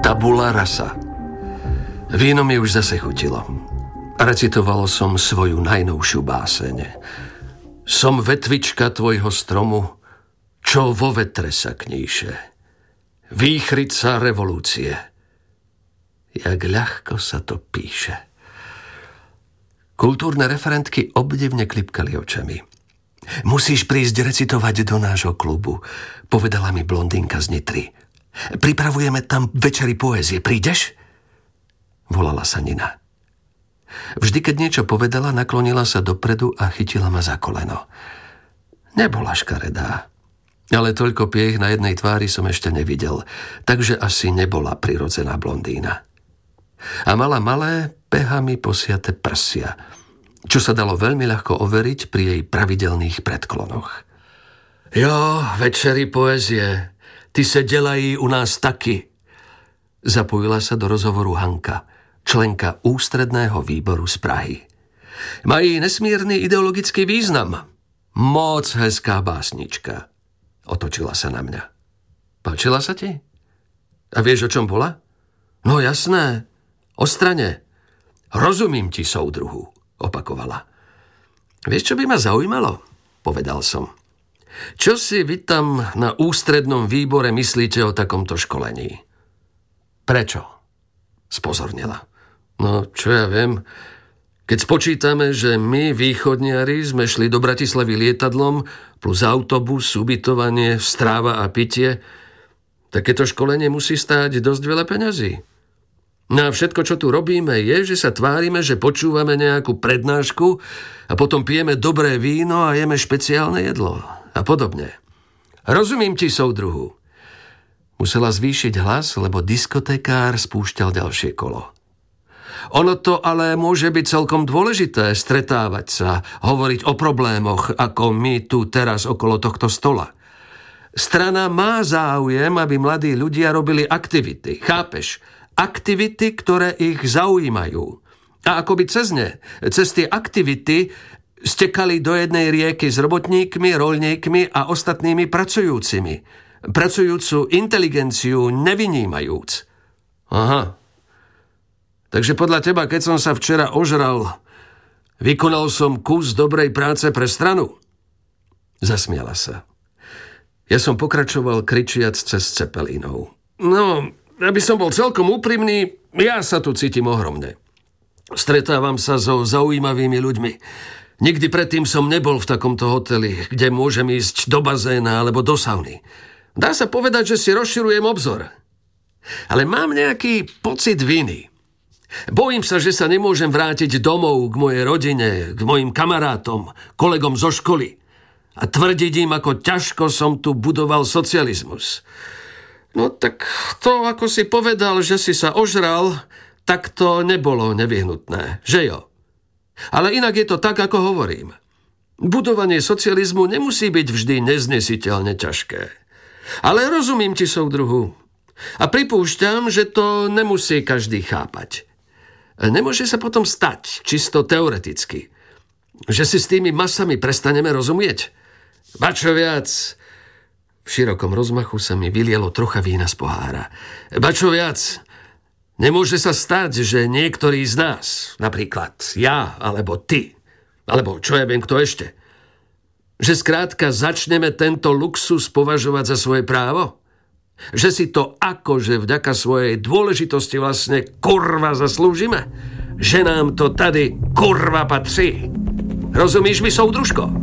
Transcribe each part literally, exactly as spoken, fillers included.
Tabula rasa. Víno mi už zase chutilo. Recitovalo som svoju najnovšiu báseň. Som vetvička tvojho stromu, čo vo vetre sa kníše. Výchrica revolúcie. Jak ľahko sa to píše. Kultúrne referentky obdivne klipkali očami. Musíš prísť recitovať do nášho klubu, povedala mi blondínka z Nitry. Pripravujeme tam večery poézie. Prídeš? Volala sa Nina. Vždy, keď niečo povedala, naklonila sa dopredu a chytila ma za koleno. Nebola škaredá, ale toľko piech na jednej tvári som ešte nevidel, takže asi nebola prirodzená blondína. A mala malé, pehami posiate prsia, čo sa dalo veľmi ľahko overiť pri jej pravidelných predklonoch. Jo, večery poézie, ty se delají u nás taky. Zapojila sa do rozhovoru Hanka, členka ústredného výboru z Prahy. Mají nesmírny ideologický význam. Moc hezká básnička. Otočila sa na mňa. Páčila sa ti? A vieš, o čom bola? No jasné, o strane. Rozumím ti, soudruhu, opakovala. Vieš, čo by ma zaujímalo? Povedal som. Čo si vy tam na ústrednom výbore myslíte o takomto školení? Prečo? Spozornila. No, čo ja viem, keď spočítame, že my, východniari, sme šli do Bratislavy lietadlom plus autobus, ubytovanie, stráva a pitie, takéto školenie musí stáť dosť veľa peňazí. No a všetko, čo tu robíme, je, že sa tvárime, že počúvame nejakú prednášku a potom pijeme dobré víno a jeme špeciálne jedlo a podobne. Rozumím ti, soudruhu. Musela zvýšiť hlas, lebo diskotekár spúšťal ďalšie kolo. Ono to ale môže byť celkom dôležité stretávať sa, hovoriť o problémoch, ako my tu teraz okolo tohto stola. Strana má záujem, aby mladí ľudia robili aktivity, chápeš? Aktivity, ktoré ich zaujímajú. A akoby cez ne, cez tie aktivity stekali do jednej rieky s robotníkmi, roľníkmi a ostatnými pracujúcimi. Pracujúcu inteligenciu nevynímajúc. Aha. Takže podľa teba, keď som sa včera ožral, vykonal som kus dobrej práce pre stranu? Zasmiala sa. Ja som pokračoval kričiac cez cepelínov. No, aby som bol celkom úprimný, ja sa tu cítim ohromne. Stretávam sa so zaujímavými ľuďmi. Nikdy predtým som nebol v takomto hoteli, kde môžem ísť do bazéna alebo do sauny. Dá sa povedať, že si rozširujem obzor. Ale mám nejaký pocit viny. Bojím sa, že sa nemôžem vrátiť domov k mojej rodine, k mojim kamarátom, kolegom zo školy a tvrdiť im, ako ťažko som tu budoval socializmus. No tak to, ako si povedal, že si sa ožral, tak to nebolo nevyhnutné, že jo? Ale inak je to tak, ako hovorím. Budovanie socializmu nemusí byť vždy neznesiteľne ťažké. Ale rozumím ti, soudruhu. A pripúšťam, že to nemusí každý chápať. Nemôže sa potom stať, čisto teoreticky, že si s tými masami prestaneme rozumieť. Ba čo viac... V širokom rozmachu sa mi vylielo trocha vína z pohára. Ba čo viac, nemôže sa stať, že niektorý z nás, napríklad ja, alebo ty, alebo čo ja viem, kto ešte, že skrátka začneme tento luxus považovať za svoje právo? Že si to akože vďaka svojej dôležitosti vlastne kurva zaslúžime? Že nám to tady kurva patrí? Rozumíš mi, soudružko?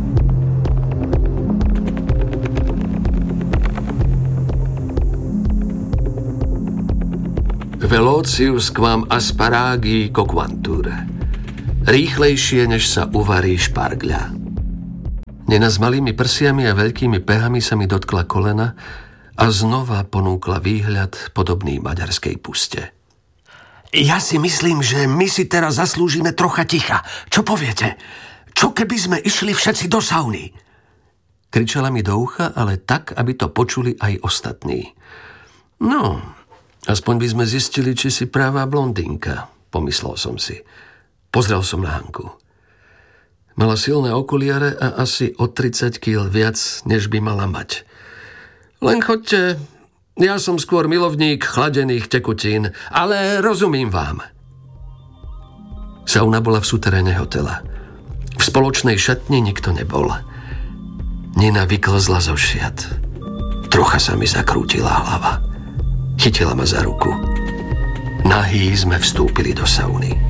Velocius quam asparagi coquantur. Rýchlejšie, než sa uvarí špargľa. Nena s malými prsiami a veľkými pehami sa mi dotkla kolena a znova ponúkla výhľad podobný maďarskej puste. Ja si myslím, že my si teraz zaslúžime trocha ticha. Čo poviete? Čo keby sme išli všetci do sauny? Kričala mi do ucha, ale tak, aby to počuli aj ostatní. No... Aspoň by sme zistili, či si práva blondínka, pomyslel som si. Pozrel som na Hanku. Mala silné okuliare a asi o tridsať kíl viac, než by mala mať. Len choďte, Ja som skôr milovník chladených tekutín, ale rozumím vám. Sauna bola v suteréne hotela. V spoločnej šatni nikto nebol. Nina vyklzla zo šiat. Trocha sa mi zakrútila hlava. Chytila ma za ruku. Nahý sme vstúpili do sauny.